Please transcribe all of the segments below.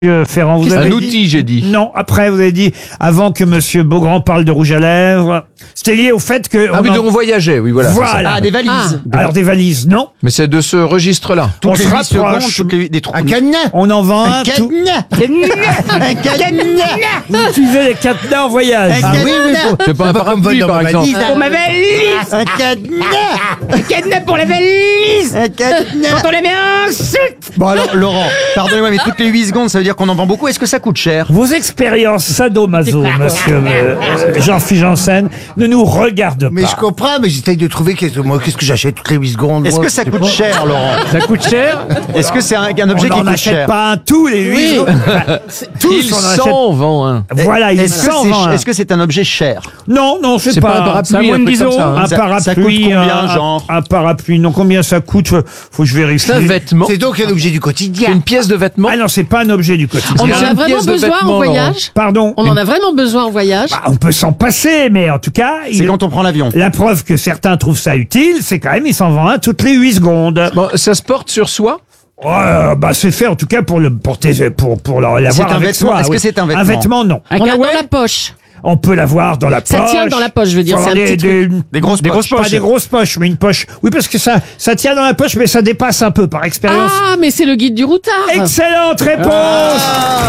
Ferrand, vous Un avez dit... outil, j'ai dit. Non, après vous avez dit, avant que Monsieur Beaugrand parle de rouge à lèvres, c'était lié au fait que... Ah oui, donc on voyageait, oui, voilà. c'est ça. Voilà. Ah, des valises. Alors des valises, non. Mais c'est de ce registre-là. On Toutes se les 8 secondes, rapproche. toutes les, des trous. Un cadenas. On en vend un. Un tout- cadenas. Un cadenas. Vous utilisez les cadenas en voyage. Un cadenas. C'est pas un parapluie, dans par ma exemple. valise. Pour ma valise. Un cadenas. Un cadenas pour la valise. Un cadenas. Quand on la met en soute. Bon alors, Laurent, pardonnez-moi, mais toutes les 8 secondes, ça veut dire qu'on en vend beaucoup. Est-ce que ça coûte cher? Vos expériences sadomaso, monsieur Jean-Philippe Janssen, ne nous regardent pas. Mais je comprends, mais j'essaye de trouver qu'est-ce que j'achète toutes les 8 secondes. Est-ce moi, que ça je sais coûte pas. cher, Laurent? Ça coûte cher. Est-ce que c'est un objet On qui n'en coûte achète cher? pas un tous les 8 Oui. jours. Tous, Il on en achète. s'en vend un. Voilà, il Est-ce que s'en c'est vend un. est-ce que c'est un objet cher? Non, non, c'est C'est pas un pas... parapluie, ça a moins de un truc 10 comme ça, euros. hein. Un Ça parapluie, coûte combien, un, genre? un parapluie, non, combien ça coûte? Faut que je vérifie. C'est un vêtement. C'est donc un objet du C'est quotidien. une pièce de vêtement. Ah non, c'est pas un objet du quotidien. On en C'est a une vraiment pièce de besoin vêtement, en voyage. Pardon. On en a vraiment besoin en voyage. Bah, on peut s'en passer, mais en tout cas, C'est quand on prend l'avion. la preuve que certains trouvent ça utile, c'est quand même, il s'en vend un toutes les 8 secondes. Bon, ça se porte sur soi. Bah, c'est fait en tout cas pour l'avoir C'est un avec vêtement. soi. Est-ce que c'est un vêtement? Un vêtement, non. Un On l'a dans caouet. la poche. On peut l'avoir dans la Ça poche. tient dans la poche, je veux dire, Faut c'est un avoir petit truc. Des grosses poches. Pas des grosses poches, mais une poche. Oui, parce que ça tient dans la poche, mais ça dépasse un peu par expérience. Ah, mais c'est le guide du routard. Excellente réponse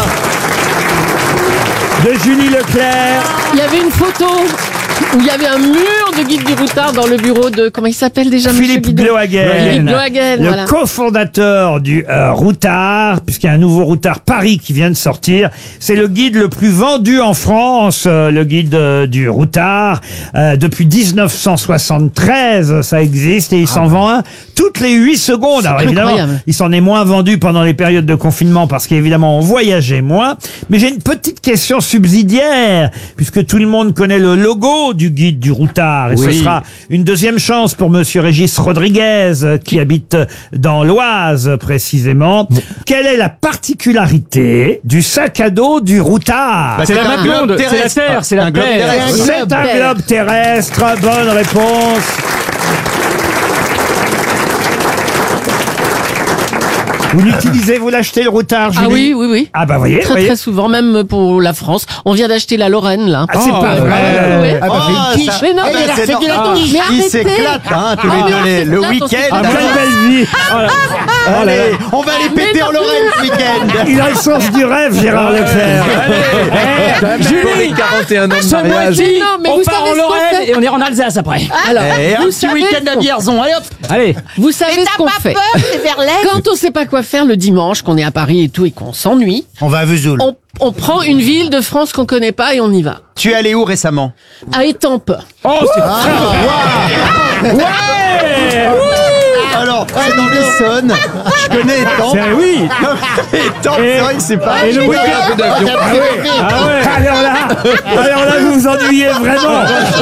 de Julie Leclerc. Il y avait une photo où il y avait un mur de guide du routard dans le bureau de... Comment il s'appelle déjà, monsieur Philippe Guidon Blohagen, Philippe Blohagen, le voilà. cofondateur du Routard, puisqu'il y a un nouveau Routard Paris qui vient de sortir. C'est le guide le plus vendu en France, le guide du Routard. Depuis 1973, ça existe et il s'en vend un toutes les 8 secondes. Alors évidemment, incroyable. il s'en est moins vendu pendant les périodes de confinement parce qu'évidemment, on voyageait moins. Mais j'ai une petite question subsidiaire, puisque tout le monde connaît le logo du guide du Routard. Et ce Oui. sera une deuxième chance pour monsieur Régis Rodriguez, qui habite dans l'Oise, précisément. Quelle est la particularité du sac à dos du Routard? Bah, C'est la un map globe monde, c'est la terrestre. Terre, c'est la Un globe Terre. terrestre. C'est un globe terrestre. Bonne réponse. Vous l'utilisez, vous l'achetez le Routard, Ah Julie? oui. Ah bah voyez, Très très souvent, même pour la France. On vient d'acheter la Lorraine, là. Ah, c'est pas vrai. ouais. Ah bah, Oh, fais une quiche. Mais non, Eh, mais c'est de la Ah, quiche. Mais ils arrêtez. s'éclatent, hein, tous Ah, les mais deux, on le s'éclate, on week-end. s'éclate. Ah, quelle belle vie. Allez, on va aller péter en Lorraine ce week-end. Il a le sens du rêve, Gérard Leclerc. Julie, 41 ans de Ce mariage. mois-ci, non, mais on vous part savez en ce qu'on Lorraine fait et on ira en Alsace après. Alors, Et un vous petit savez week-end ce à qu'on- Vierzon. Allez hop. Allez. Vous savez ce qu'on fait. Quand on sait pas quoi faire le dimanche, qu'on est à Paris et tout, et qu'on s'ennuie, On va à Vesoul. on prend une ville de France qu'on connaît pas et on y va. Tu es allé où récemment? À Étampes. Oh, c'est Alors, c'est dans l'Essonne. Je connais Étampes. oui. Étampes, c'est vrai que c'est pas... Et le Oui, week-end. un peu d'avion. Ah ouais. Alors là, vous vous ennuyez vraiment.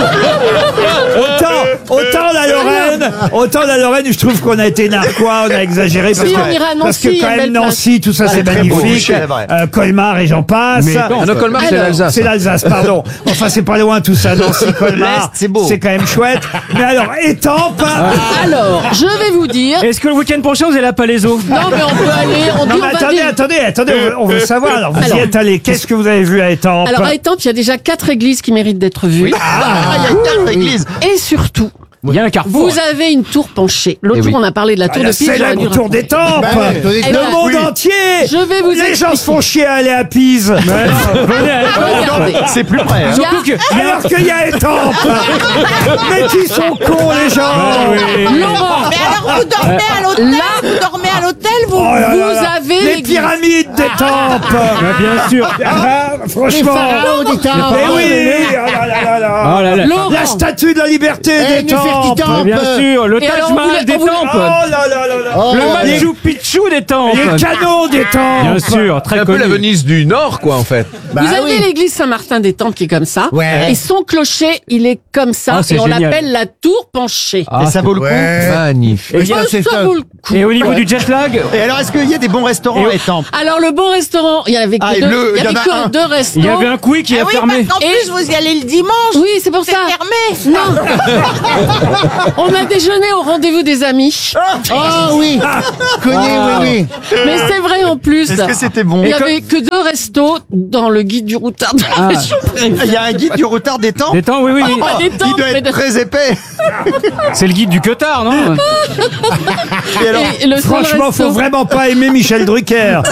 Autant la Lorraine, je trouve qu'on a été narquois, on a exagéré. Si, on ira à parce que Nancy, quand une même belle place. Nancy, tout ça c'est très beau, magnifique. c'est vrai. Colmar et j'en passe. Mais Ah non, Colmar, c'est Alors, l'Alsace. C'est l'Alsace, pardon. Enfin, c'est pas loin tout ça, Nancy, Colmar. L'Est, c'est beau. C'est quand même chouette. Mais alors, Étampes. Alors, je vais vous dire. Est-ce que le week-end prochain vous allez à Palaiso? Non, mais on peut aller. On Non, dit, mais on va attendez, dire- on veut savoir. Alors, vous y Alors. êtes allé. Qu'est-ce que vous avez vu à Étampes? Alors, à Étampes, il y a déjà 4 églises qui méritent d'être vues. Ah, il y a 4 églises. Et surtout, Il y a un carrefour. vous avez une tour penchée. L'autre Eh oui. jour, on a parlé de la tour La de Pise. j'aurais dû célèbre tour raconter. d'Étampes. Bah ouais, tour d'Étampes. Le Eh ben, monde oui. entier. Je vais vous Les gens expliquer. se font chier à aller à Pise. Venez, allez. Regardez. C'est plus près. hein. Il y a- Surtout que- Alors qu'il y a Étampes. Mais qui sont cons, les gens. Laurent, Mais alors vous dormez à l'hôtel. Vous dormez à l'hôtel, vous. Oh là là vous là. avez les l'église. pyramides d'Étampes. Bien sûr. Ah, Les franchement. pharaons d'Étampes. Eh oui. Oh là là là là. Oh là là. Laurent. La statue de la liberté Eh, d'Étampes. Nefertiti. Bien sûr, le Et Taj alors, on Mahal voulait- des on voulait- Oh temples. là là là là. Oh, Le allez. Machu Picchu des temples. Les canaux d'Étampes. Bien sûr, C'est très un peu la connu. Venise du Nord, quoi, en fait. Bah Vous avez oui. l'église Saint-Martin des Temples qui est comme ça. Ouais. Et son clocher, il est comme ça. Ah, c'est et on génial. l'appelle la tour penchée. Ah, Et ça vaut le coup. Ouais. Magnifique. Et ça, c'est ça ça. vaut le coup. Et au niveau du jet lag, Et alors, est-ce qu'il y a des bons restaurants à Étampes? Alors, le bon restaurant, il y avait que Ah, et deux, le- il y il y avait en a que un. deux il y restaurants. avait un Quick qui Ah a oui, fermé. parce qu'en Et- plus vous y allez le dimanche. Oui, c'est pour C'est ça. fermé. Non. On a déjeuné au rendez-vous des amis. Oh oui. Connu, oui. Mais c'est vrai en plus. Est-ce que c'était bon? Il y avait que 2 restos dans le guide du routard de la région parisienne. Il y a un guide du retard des temps. Des temps, oui, oui. Pas des temps, Il doit mais être très épais. C'est le guide du queutard, non? Et alors, Et le seul Franchement, resto- faut vraiment pas aimer Michel Drucker.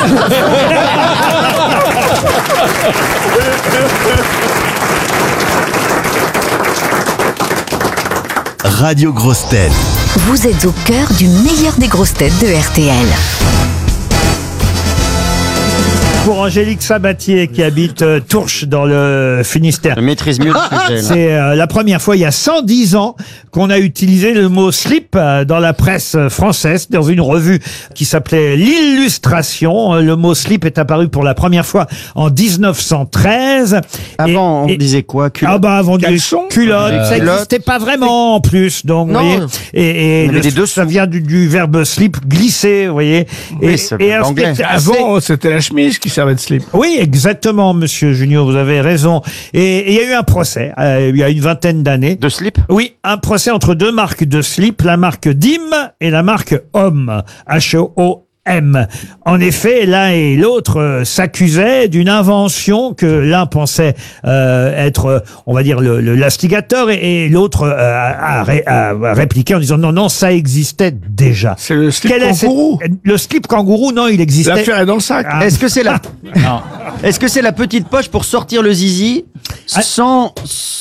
Radio Grosses Têtes. Vous êtes au cœur du meilleur des grosses têtes de RTL. Pour Angélique Sabatier qui habite Tourches dans le Finistère. je maîtrise mieux le sujet. là. C'est la première fois, il y a 110 ans, qu'on a utilisé le mot slip dans la presse française, dans une revue qui s'appelait L'Illustration. Le mot slip est apparu pour la première fois en 1913. Avant, on Et- disait quoi? Ah bah avant du Caleçon culotte, ça Culotte. n'existait pas vraiment en plus, donc vous Non. voyez. Et On avait des dessous. ça vient du verbe slip, glisser, vous voyez. Oui, c'est l'anglais. Avant, c'était la chemise qui servait de slip. Oui, exactement, monsieur Junio, vous avez raison. Et il y a eu un procès, il y a une vingtaine d'années. De slip? Oui, un procès entre 2 marques de slip, la marque Dim et la marque Homme, H-O-M. En effet, l'un et l'autre s'accusaient d'une invention que l'un pensait être, on va dire, l'instigateur et l'autre a répliqué en disant non, ça existait déjà. C'est le slip Quel est kangourou. le slip kangourou, non, il existait. L'affaire est dans le sac. Ah. Est-ce que c'est la... Est-ce que c'est la petite poche pour sortir le zizi sans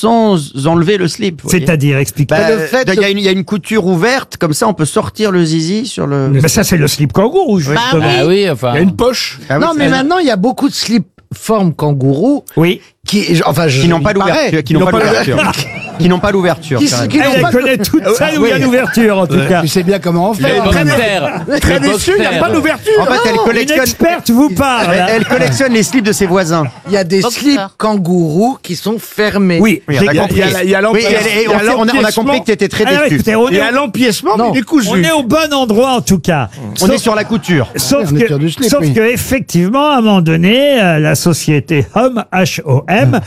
enlever le slip? vous voyez? C'est-à-dire, expliquez. Bah, Le fait il y a une couture ouverte, comme ça on peut sortir le zizi sur le... Mais ça, c'est le slip kangourou, justement. Bah oui. enfin. Il y a une poche. Ah oui, Non, mais c'est- maintenant, il y a beaucoup de slip forme kangourou Oui. qui, enfin, qui n'ont pas il paraît, l'ouverture, qui n'ont pas l'ouverture. Qui n'ont pas l'ouverture. qui carrément. n'ont Elle pas connaît toute celle où il y a Oui. l'ouverture, en tout cas. Tu sais bien comment on fait. Très déçu, il n'y a pas d'ouverture. En fait, elle Une collectionne... experte vous parle. Elle collectionne les slips de ses voisins. Il y a des Boxer. slips kangourous qui sont fermés. Oui, Oui, j'ai- on a compris. Il y a Oui, on a compris que tu étais très Alors, déçu. écoutez, on Il y est, a l'empiècement, mais Non. il est cousu. on est au bon endroit, en tout cas. On Sauf- est sur la couture. Sauf on est sur du slip, oui. que effectivement, à un moment donné, la société Homme, H-O-M,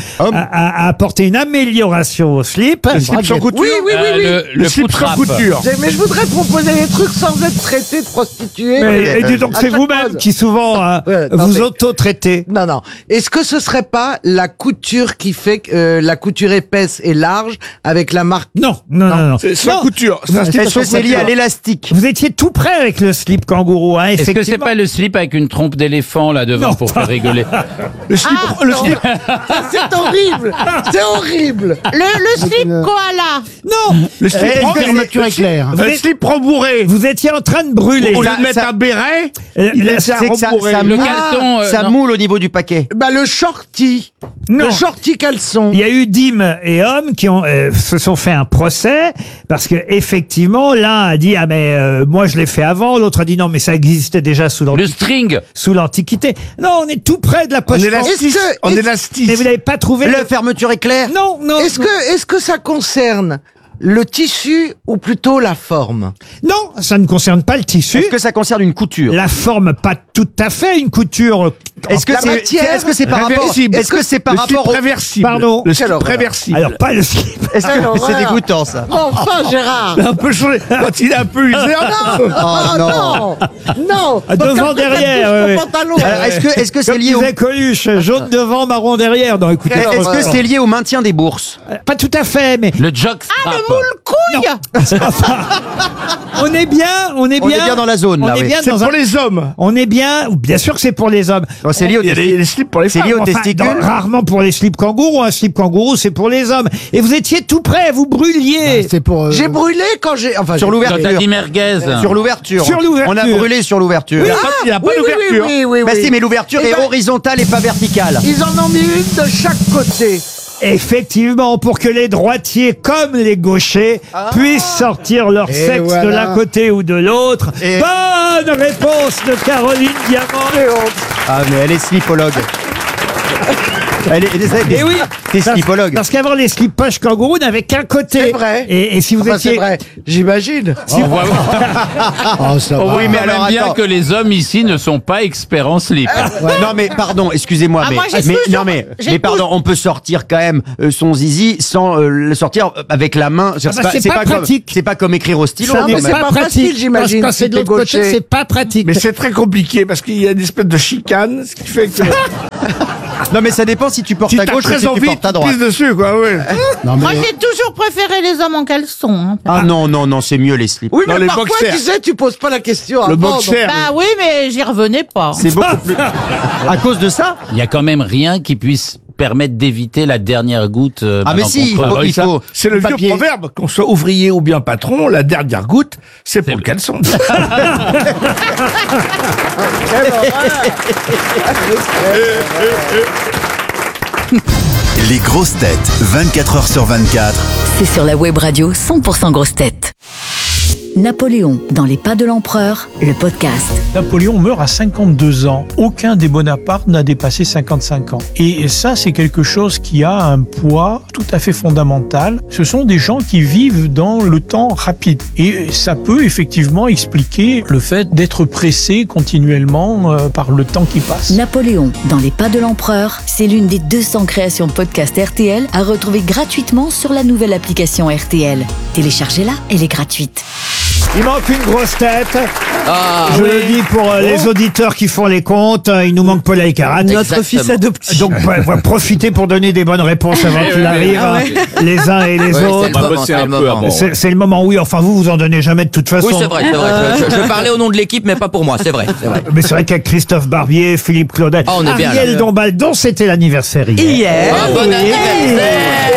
a apporté une amélioration au slip. Le slip sans couture. Oui, oui, oui, oui. Le slip sans couture. Mais je voudrais proposer des trucs sans être traité de prostituée. Mais, et dis donc, à c'est chaque vous-même pause. qui souvent Ouais, non, vous mais- auto-traitez. Non, non. Est-ce que ce serait pas la couture qui fait que la couture épaisse et large avec la marque? Non, non. C'est sans Non. couture. C'est un slip Est-ce que sans c'est lié à couture. l'élastique? Vous étiez tout près avec le slip kangourou, hein, Est-ce que c'est effectivement. pas le slip avec une trompe d'éléphant là devant Non. pour faire rigoler? Le slip, Ah, le non. slip. C'est horrible. C'est horrible. Le slip koala. Non, Le slip fermeture éclair. Le slip rembourré. vous étiez en train de brûler. Au lieu de mettre ça- un béret, Euh, il la- laisse un C'est que ça rembourré. Le moule, caleçon, ça non. moule au niveau du paquet. Bah, le shorty. Non. Le shorty caleçon. Il y a eu Dim et Homme qui ont, se sont fait un procès parce que effectivement l'un a dit ah mais moi je l'ai fait avant, l'autre a dit non mais ça existait déjà sous Le string. l'Antiquité. Non, on est tout près de la On poche. élastique. On Mais élastique. vous n'avez pas trouvé La fermeture éclair. Non, non. Est-ce que ça concerne le tissu ou plutôt la forme? Non, ça ne concerne pas le tissu. Est-ce que ça concerne une couture? La forme, pas tout à fait une couture. Est-ce que la c'est matière est-ce que c'est par rapport Réversible. Est-ce que c'est par Le slip rapport au réversible. Pardon. Le slip Alors, réversible. Alors pas le slip. Est-ce que Quelle c'est horreur. dégoûtant ça? Enfin, Gérard. Un peu changé. Quand il est un peu usé. Oh non. Non. Non. Ah, devant, derrière, ouais, ouais. Pantalon. Alors, est-ce que c'est Comme lié au disait Coluche, jaune devant, marron derrière. Non, écoutez, est-ce que c'est lié au maintien des bourses? pas tout à fait, mais Le jockstrap. on est bien, On est bien dans la zone on là. est oui. bien C'est dans pour un. les hommes. On est bien, bien sûr que c'est pour les hommes. Oh, c'est lié au Il y a les slips pour les C'est femmes. lié au Enfin, testicule. rarement pour les slips kangourous. Un slip kangourou, c'est pour les hommes. Et vous étiez tout près, vous brûliez. C'est pour. J'ai brûlé quand j'ai. Enfin, Sur Quand l'ouverture. t'as dit merguez. Sur l'ouverture. Sur l'ouverture. On a brûlé sur l'ouverture. Il n'y a pas oui, oui, oui, d'ouverture. oui, oui, Bah oui. si, mais l'ouverture Eh est ben- horizontale et pas verticale. Ils en ont mis une de chaque côté. Effectivement, pour que les droitiers comme les gauchers puissent sortir leur Et sexe voilà. de l'un côté ou de l'autre. Et- Bonne réponse de Caroline Diamant. Ah mais elle est slipologue. Et oui, T'es slipologue. parce qu'avant les slip poches kangourou n'avaient qu'un côté. C'est vrai. Et si vous Enfin, étiez... c'est vrai, j'imagine. On voit, Oh, ça on va. voit Oui, mais quand même alors, bien attends. que les hommes ici ne sont pas experts en slip. Non mais pardon, excusez-moi, Ah, mais, moi, j'ai mais toujours- non mais, j'ai mais pardon, on peut sortir quand même son zizi sans le sortir avec la main. bah, c'est pas pratique. C'est pas comme écrire au stylo. Ça quand n'est même. c'est pas facile, j'imagine, Quand c'est si de t'es l'autre côté, gaucher. c'est pas pratique. Mais c'est très compliqué parce qu'il y a une espèce de chicane, ce qui fait que Non mais ça dépend si tu portes si à t'as gauche ou très si tu envie, portes à tu droite. pisses dessus, quoi, ouais. Moi, j'ai toujours préféré les hommes en caleçon. Hein. Ah non non non, c'est mieux les slips. Oui, Dans mais les parfois, boxers. tu sais, tu poses pas la question Le avant, boxer. Bah oui, mais j'y revenais pas. C'est beaucoup plus. À cause de ça? Il y a quand même rien qui puisse permettre d'éviter la dernière goutte. Ah mais maintenant si, qu'on peut- il faut. C'est le vieux papier. proverbe, qu'on soit ouvrier ou bien patron, la dernière goutte, c'est pour le caleçon. Les grosses têtes, 24 heures sur 24. C'est sur la web radio 100% grosses têtes. Napoléon dans les pas de l'empereur, le podcast. Napoléon meurt à 52 ans. Aucun des Bonaparte n'a dépassé 55 ans. Et ça, c'est quelque chose qui a un poids tout à fait fondamental. Ce sont des gens qui vivent dans le temps rapide. Et ça peut effectivement expliquer le fait d'être pressé continuellement par le temps qui passe. Napoléon dans les pas de l'empereur, c'est l'une des 200 créations podcast RTL à retrouver gratuitement sur la nouvelle application RTL. Téléchargez-la, elle est gratuite. Il manque une grosse tête. Ah, Je le dis pour les auditeurs qui font les comptes. Il nous manque Paul Alcarat. Notre fils adoptif. Donc, profitez pour donner des bonnes réponses avant qu'il arrive, les uns et les autres. C'est le moment, oui. Enfin, vous en donnez jamais de toute façon. Oui, c'est vrai, c'est vrai. Je parlais au nom de l'équipe, mais pas pour moi, c'est vrai. Mais c'est vrai qu'avec Christophe Barbier, Philippe Claudel, Ah, on est bien, Ariel là. Dombal, dont c'était l'anniversaire hier. Ah, bon anniversaire.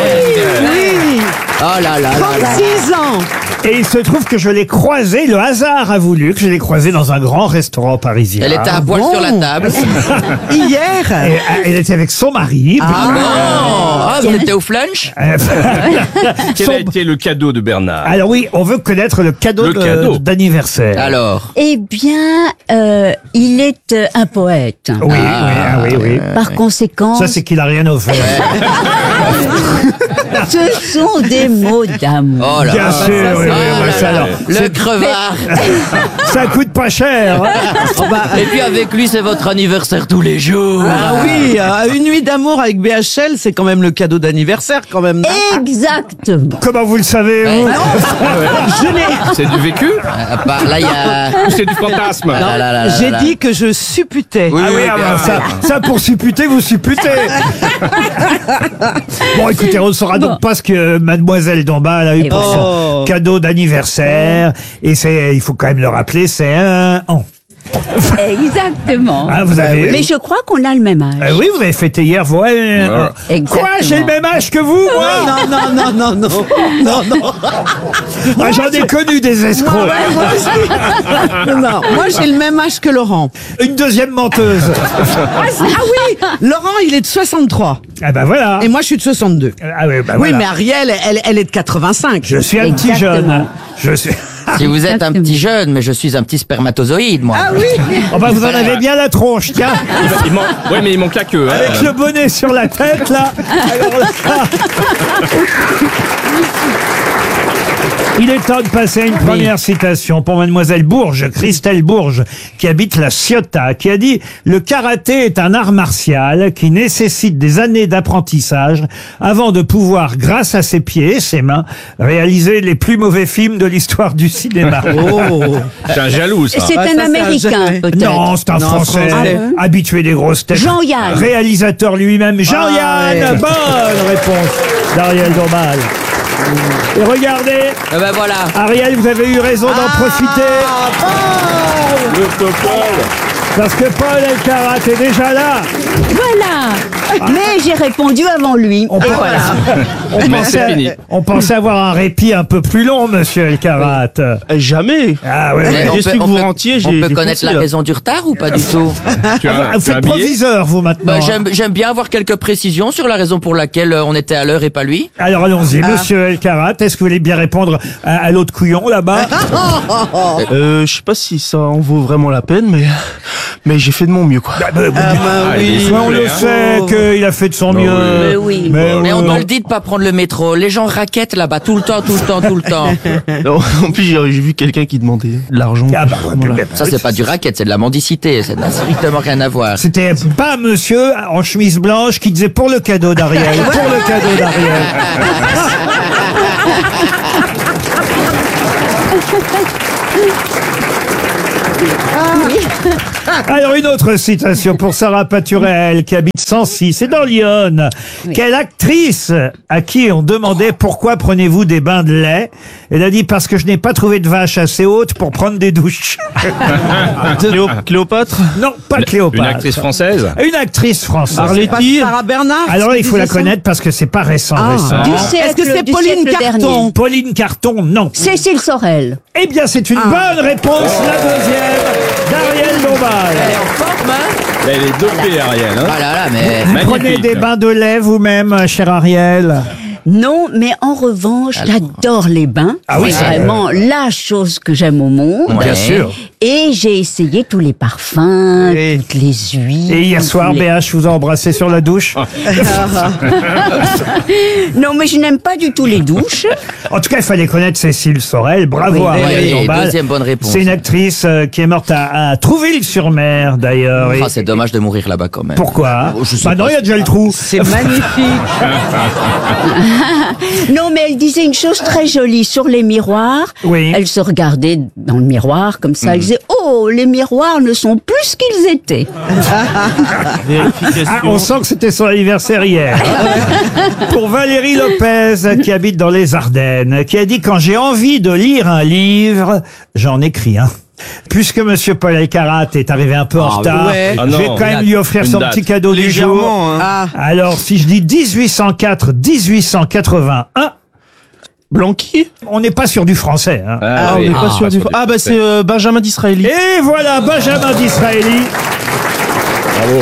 Oh là là là là. 6 ans. Et il se trouve que je l'ai croisé, le hasard a voulu que je l'ai croisé dans un grand restaurant parisien. Elle était à poil sur la table. Hier. Et, elle était avec son mari. Ah bon. Ah, vous étiez au flunch. Quel a été le cadeau de Bernard? Alors oui, on veut connaître le cadeau d'anniversaire. Alors. Eh bien, il est un poète. Oui, oui. Par conséquent, Ça, c'est qu'il a rien offert. ce sont des mots d'amour. Oh là Bien là. sûr, oui, Ah là ça, là. alors, Le crevard. ça coûte pas cher. Et puis avec lui, c'est votre anniversaire tous les jours. Ah oui, une nuit d'amour avec BHL, c'est quand même le cadeau d'anniversaire, quand même. Exactement. Comment vous le savez, vous Je l'ai. C'est du vécu? Là, il y a. Ou c'est du fantasme? J'ai dit que je supputais. Oui, Ah oui, ah bah, ça pour supputer, vous supputez. Bon, écoutez, on ne saura donc pas ce que Mademoiselle Dombal a eu pour son cadeau d'anniversaire. Et il faut quand même le rappeler, c'est un an. Exactement. Ah, vous avez... Mais je crois qu'on a le même âge. oui, vous avez fêté hier, vous. Quoi, j'ai le même âge que vous, moi? Non. Moi, j'en ai connu des escrocs. Moi aussi. Non, moi j'ai le même âge que Laurent. Une deuxième menteuse. Ah oui, Laurent il est de 63. Ah bah voilà. Et moi je suis de 62. Ah oui, bah Oui, voilà. mais Ariel, elle est de 85. Je suis un petit jeune. Je suis... Si vous êtes un petit jeune, mais je suis un petit spermatozoïde, moi. Ah oui. Oh bah vous en avez bien la tronche, tiens. Ouais, mais il manque la queue. Hein. Avec le bonnet sur la tête, là. Alors là... Il est temps de passer à une première citation pour Mademoiselle Bourges, Christelle Bourges, qui habite la Ciotat, qui a dit « Le karaté est un art martial qui nécessite des années d'apprentissage avant de pouvoir, grâce à ses pieds et ses mains, réaliser les plus mauvais films de l'histoire du cinéma. » C'est un jaloux, ça. C'est un Américain, peut-être. Non, c'est un Français, habitué des grosses têtes. Jean-Yann. Réalisateur lui-même, Jean-Yann. Bonne réponse d'Ariel Dombal. Et regardez, Ben voilà. Ariel, vous avez eu raison d'en profiter. Parce que Paul Alcarat est déjà là. Voilà. Mais j'ai répondu avant lui. On, Et voilà. on pensait avoir un répit un peu plus long, monsieur Alcarat. Jamais. Ah ouais. Mais J'ai su que vous rentiez, on j'ai peut connaître foncé, la là. raison du retard ou pas du tout? Vous faites proviseur, vous, maintenant. Bah, j'aime bien avoir quelques précisions sur la raison pour laquelle on était à l'heure et pas lui. Alors allons-y, monsieur Alcarat, est-ce que vous voulez bien répondre à l'autre couillon là-bas? Je sais pas si ça en vaut vraiment la peine, mais j'ai fait de mon mieux, quoi. On le sait qu'il a fait de d'autres sont mieux. Mais on doit le dire de pas prendre le métro. Les gens raquettent là-bas tout le temps. Non, en plus, j'ai vu quelqu'un qui demandait de l'argent. Ça, c'est pas du racket, c'est de la mendicité. Ça n'a strictement rien à voir. C'était pas monsieur en chemise blanche qui disait pour le cadeau d'Ariel. Pour le cadeau d'Ariel. Alors une autre citation pour Sarah Paturel qui habite Sancy, c'est dans l'Yonne. Quelle actrice à qui on demandait pourquoi prenez-vous des bains de lait? Elle a dit parce que je n'ai pas trouvé de vache assez haute pour prendre des douches. Cléopâtre? Non, pas Cléopâtre. Une actrice française? Une actrice française. Arletty? Sarah Bernard. Alors là, il faut la connaître parce que c'est pas récent. Est-ce que c'est Pauline Carton? Pauline Carton, non. Cécile Sorel. Eh bien, c'est une bonne réponse, la deuxième, d'Ariel Dombal. Elle est en forme, hein? Elle est dopée, Ariel. Hein. Ah là là, mais... Vous prenez des bains de lait vous-même, cher Ariel? Non, mais en revanche, j'adore les bains. Ah oui, c'est ça, vraiment la chose que j'aime au monde. Bien sûr. Et j'ai essayé tous les parfums, toutes les huiles. Et hier soir, BH vous a embrassé sur la douche? Non, mais je n'aime pas du tout les douches. En tout cas, il fallait connaître Cécile Sorel. Bravo, Ariel Dombal. Deuxième bonne réponse. C'est une actrice qui est morte à Trouville-sur-Mer, d'ailleurs. Et C'est dommage de mourir là-bas quand même. pourquoi? Je sais Bah non, pas. il y a déjà le trou. C'est magnifique. Non, mais elle disait une chose très jolie sur les miroirs. Oui. Elle se regardait dans le miroir comme ça. Elle disait, oh, les miroirs ne sont plus ce qu'ils étaient. Ah, on sent que c'était son anniversaire hier. Pour Valérie Lopez, qui habite dans les Ardennes, qui a dit « Quand j'ai envie de lire un livre, j'en écris un ». Puisque Monsieur Paul Elkarat est arrivé un peu en retard, ouais. je vais quand même lui offrir Une son date. petit cadeau du jour. Légèrement, hein. Alors, si je dis 1804-1881, Blanqui? on n'est pas sur du français. Hein. On n'est pas sûr du... Ah, bah c'est Benjamin Disraeli. Et voilà, Benjamin Disraeli, Bravo.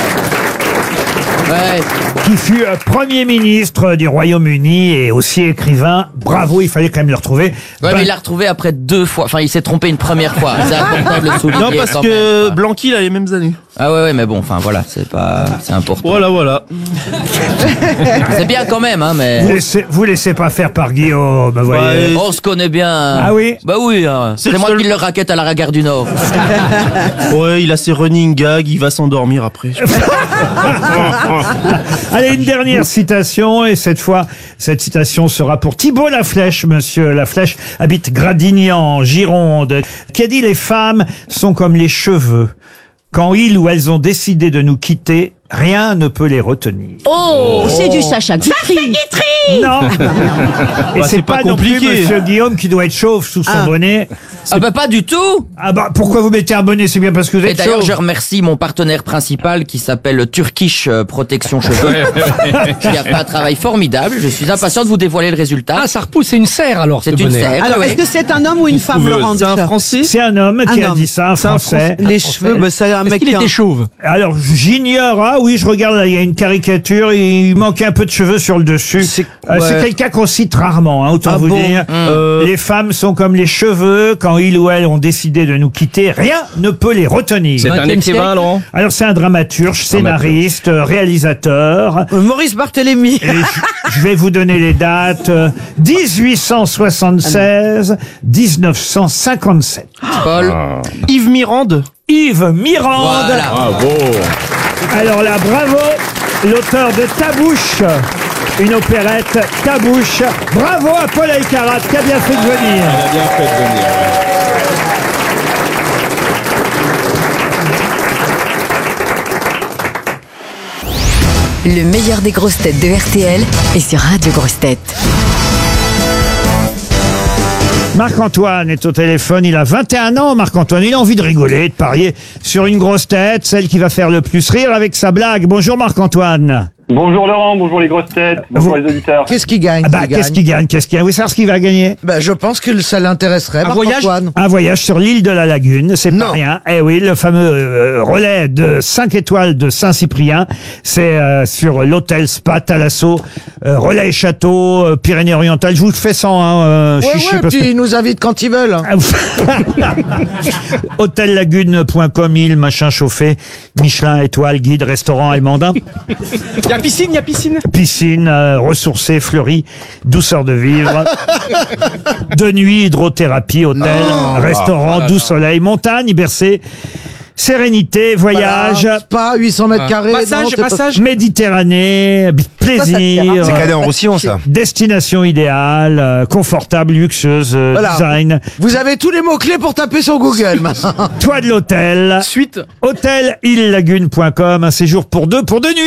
Ouais. qui fut Premier ministre du Royaume-Uni et aussi écrivain. Bravo, il fallait quand même le retrouver. Ouais, mais il l'a retrouvé après 2 fois. Enfin, il s'est trompé une première fois. C'est important de le souligner. Non, parce quand que même. Blanqui, il a les mêmes années. Ah ouais, mais bon, enfin voilà, c'est important. Voilà. C'est bien quand même, hein, mais... Vous laissez pas faire par Guillaume, vous voyez. On se connaît bien. Ah oui? Bah oui, hein. C'est C'est le moi seul- qui le raquette à la Gare du Nord. Ouais, il a ses running gags, il va s'endormir après. Allez, une dernière citation, et cette fois, cette citation sera pour Thibault Laflèche. Monsieur Laflèche habite Gradignan, en Gironde, qui a dit « Les femmes sont comme les cheveux. Quand ils ou elles ont décidé de nous quitter, rien ne peut les retenir. » Oh, c'est du Sacha Guitry. Non. Et Bah, c'est pas non plus compliqué. Monsieur Guillaume qui doit être chauve sous son bonnet. Ah bah pas du tout. Ah bah, pourquoi vous mettez un bonnet? C'est bien parce que vous Et êtes d'ailleurs, chauve. je remercie mon partenaire principal qui s'appelle Turkish Protection Cheveux, qui a fait un travail formidable. Je suis impatient de vous dévoiler le résultat. Ah, ça repousse, c'est une serre alors. C'est une serre. Alors, ouais. est-ce que c'est un homme ou une femme, Laurent? C'est un Français? C'est un homme qui a homme. dit ça, un Français. Les cheveux, bah, c'est un Est-ce mec qu'il qui a- était chauve? Alors, j'ignore. Ah oui, je regarde là, il y a une caricature, il manque un peu de cheveux sur le dessus. C'est ouais. quelqu'un qu'on cite rarement, hein, autant Ah vous bon dire. Les femmes sont comme les cheveux, quand ils ou elles ont décidé de nous quitter, rien ne peut les retenir. C'est un 20e écrivain, siècle. Laurent? Alors c'est un dramaturge, scénariste, réalisateur. Maurice Barthélémy. Et je vais vous donner les dates. 1876, 1957. Paul. Yves Mirande? Yves Mirande. Voilà. Bravo. Alors là, bravo, l'auteur de Tabouche, une opérette Tabouche. Bravo à Paul Elkarat qui a bien fait de venir. Elle a bien fait de venir. Le meilleur des grosses têtes de RTL est sur Radio Grosses Têtes. Marc-Antoine est au téléphone, il a 21 ans, Marc-Antoine, il a envie de rigoler, de parier sur une grosse tête, celle qui va faire le plus rire avec sa blague. Bonjour Marc-Antoine. Bonjour Laurent, bonjour les grosses têtes, bonjour les auditeurs. Qu'est-ce qu'il gagne? Ah bah, qu'est-ce qu'il gagne? Vous savez ce qu'il va gagner? Bah, je pense que ça l'intéresserait, Un voyage? Marc-Antoine. Un voyage sur l'île de la Lagune, c'est pas Non. rien. Eh oui, le fameux relais de 5 étoiles de Saint-Cyprien, c'est sur l'hôtel Spa Thalasso, relais château, Pyrénées-Orientales. Je vous le fais sans chichi. Ouais, parce puis que- ils nous invitent quand ils veulent. Hôtellagune.com, île, machin chauffé, Michelin, étoile, guide, restaurant allemandin. Il y a a piscine, il y a piscine. Piscine, ressourcée, fleurie, douceur de vivre. De nuit, hydrothérapie, hôtel, restaurant, doux soleil, montagne, bercé. Sérénité, voyage. Voilà, spa, 800 mètres carrés. Massage. Méditerranée, plaisir. C'est cadet en Roussillon, ça. Destination idéale, confortable, luxueuse, Voilà. design. Vous avez tous les mots-clés pour taper sur Google maintenant. Toit de l'hôtel. Suite. Hôtelillagune.com, un séjour pour deux nuits.